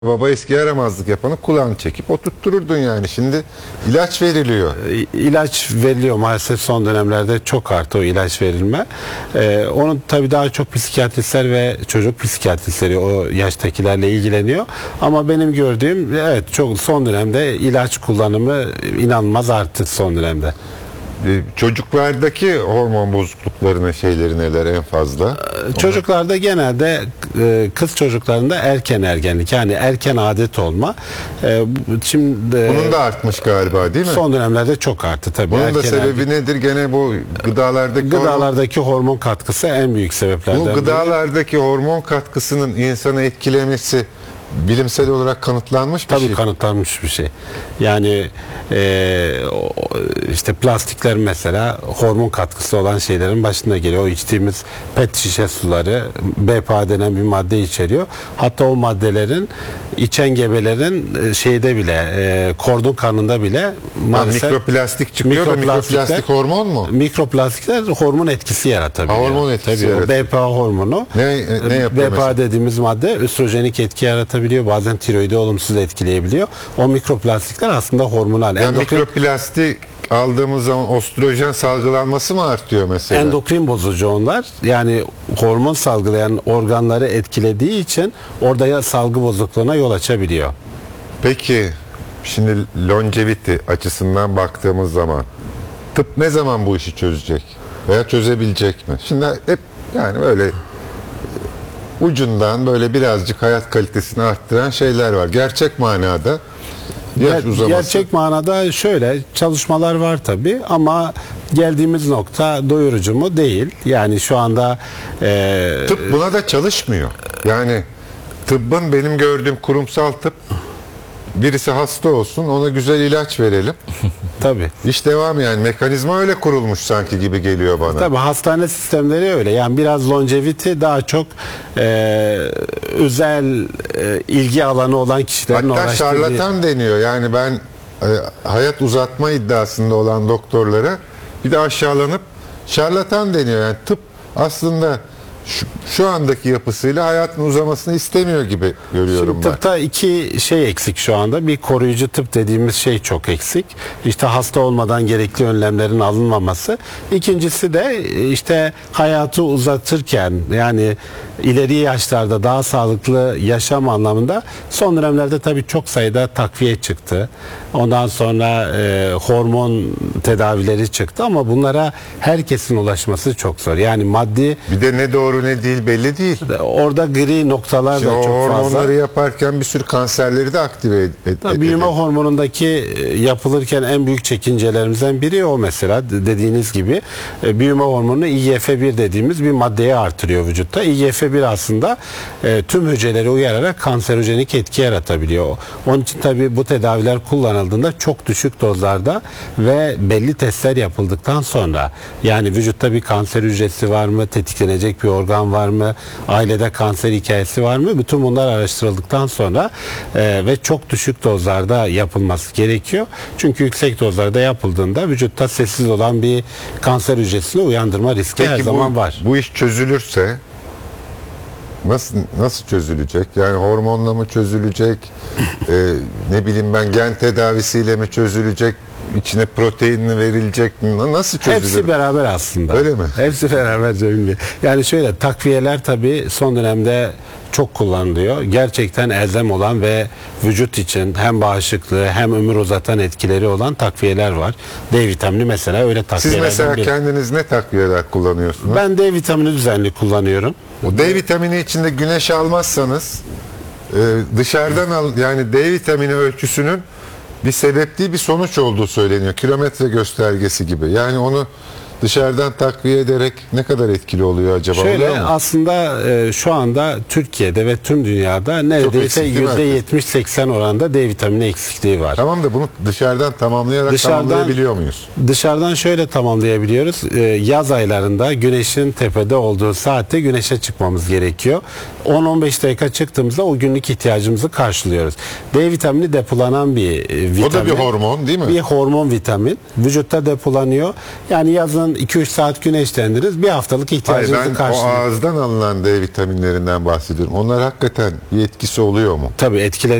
Baba eski yaramazlık yapanı kulağını çekip oturttururdun yani. Şimdi ilaç veriliyor. İlaç veriliyor maalesef, son dönemlerde çok arttı o ilaç verilme. Onun tabii daha çok psikiyatristler ve çocuk psikiyatristleri o yaştakilerle ilgileniyor. Ama benim gördüğüm, evet, çok son dönemde ilaç kullanımı inanılmaz arttı son dönemde. Çocuklardaki hormon bozukluklarının şeyleri neler en fazla? Çocuklarda genelde kız çocuklarında erken ergenlik, yani erken adet olma. Şimdi bunun da artmış galiba, değil mi? son dönemlerde çok arttı tabii. Bunun da Erken sebebi nedir? Gene bu gıdalardaki hormon katkısı en büyük sebeplerden biri. Bu gıdalardaki hormon katkısının insanı etkilemesi bilimsel olarak kanıtlanmış bir şey. Tabii kanıtlanmış bir şey. Yani işte plastikler mesela hormon katkısı olan şeylerin başında geliyor. O içtiğimiz pet şişe suları BPA denen bir madde içeriyor. Hatta o maddelerin içen gebelerin şeyde bile kordon kanında bile maalesef mikroplastik çıkıyor da mikroplastik hormon mu? Mikroplastikler hormon etkisi yaratabiliyor. Hormon etkisi yaratabiliyor. BPA hormonu. Ne yapıyor BPA mesela? dediğimiz madde östrojenik etki yaratabiliyor. Bazen tiroidi olumsuz etkileyebiliyor. O mikroplastikler aslında hormonal. Yani mikroplastik aldığımız zaman östrojen salgılanması mı artıyor mesela? Endokrin bozucu onlar. Yani hormon salgılayan organları etkilediği için orada ya salgı bozukluğuna yol açabiliyor. Peki şimdi longevity açısından baktığımız zaman tıp ne zaman bu işi çözecek? Veya çözebilecek mi? Şimdi hep yani böyle ucundan böyle birazcık hayat kalitesini arttıran şeyler var. Gerçek manada yaş uzaması. Gerçek manada şöyle çalışmalar var tabii, ama geldiğimiz nokta doyurucu mu? Değil. Yani şu anda tıp buna da çalışmıyor. Yani tıbbın, benim gördüğüm kurumsal tıp, birisi hasta olsun ona güzel ilaç verelim. Tabii. İş devam, yani mekanizma öyle kurulmuş sanki gibi geliyor bana. Tabii hastane sistemleri öyle. Yani biraz longevity daha çok özel ilgi alanı olan kişilerin hatta şarlatan deniyor. Yani ben hayat uzatma iddiasında olan doktorlara bir de aşağılanıp şarlatan deniyor. Yani tıp aslında şu andaki yapısıyla hayatın uzamasını istemiyor gibi görüyorum. Şimdi tıpta iki şey eksik şu anda. Bir, koruyucu tıp dediğimiz şey çok eksik. İşte hasta olmadan gerekli önlemlerin alınmaması. İkincisi de işte hayatı uzatırken, yani ileri yaşlarda daha sağlıklı yaşam anlamında son dönemlerde tabii çok sayıda takviye çıktı. Ondan sonra hormon tedavileri çıktı, ama bunlara herkesin ulaşması çok zor. Yani maddi, bir de ne doğru ne değil belli değil. orada gri noktalar da çok fazla. Hormonları yaparken bir sürü kanserleri de aktive büyüme hormonundaki yapılırken en büyük çekincelerimizden biri o mesela. Dediğiniz gibi büyüme hormonu IGF-1 dediğimiz bir maddeyi artırıyor vücutta. IGF-1 aslında tüm hücreleri uyararak kanserojenik etki yaratabiliyor. Onun için tabii bu tedaviler kullanıldığında çok düşük dozlarda ve belli testler yapıldıktan sonra, yani vücutta bir kanser hücresi var mı, tetiklenecek bir organ var mı, ailede kanser hikayesi var mı, bütün bunlar araştırıldıktan sonra ve çok düşük dozlarda yapılması gerekiyor. Çünkü yüksek dozlarda yapıldığında vücutta sessiz olan bir kanser hücresini uyandırma riski her zaman var. Bu iş çözülürse nasıl çözülecek? Yani hormonla mı çözülecek? Ne bileyim ben, gen tedavisiyle mi çözülecek? İçine proteinini verilecek mi? Nasıl çözülür? Hepsi beraber aslında. Öyle mi? Hepsi beraber Cemil. Yani şöyle, takviyeler tabii son dönemde çok kullanılıyor. Gerçekten elzem olan ve vücut için hem bağışıklığı hem ömür uzatan etkileri olan takviyeler var. D vitamini mesela öyle takviyelerden Siz mesela kendiniz ne takviyeler kullanıyorsunuz? Ben D vitamini düzenli kullanıyorum. O D vitamini içinde güneş almazsanız dışarıdan yani D vitamini ölçüsünün bir sebep değil bir sonuç olduğu söyleniyor. Kilometre göstergesi gibi. Yani onu dışarıdan takviye ederek ne kadar etkili oluyor acaba? Şöyle aslında şu anda Türkiye'de ve tüm dünyada neredeyse %70-80 oranda D vitamini eksikliği var. Tamam da bunu dışarıdan tamamlayarak tamamlayabiliyor muyuz? Dışarıdan şöyle tamamlayabiliyoruz. Yaz aylarında güneşin tepede olduğu saatte güneşe çıkmamız gerekiyor. 10-15 dakika çıktığımızda o günlük ihtiyacımızı karşılıyoruz. D vitamini depolanan bir vitamin. O da bir hormon değil mi? Bir hormon vitamin. Vücutta depolanıyor. Yani yazın sabahtan 2-3 saat güneşlendiniz, bir haftalık Hayır, ihtiyacınızı ben o karşılıyor. ağızdan alınan D vitaminlerinden bahsediyorum. Onlar hakikaten bir etkisi oluyor mu? Tabii etkili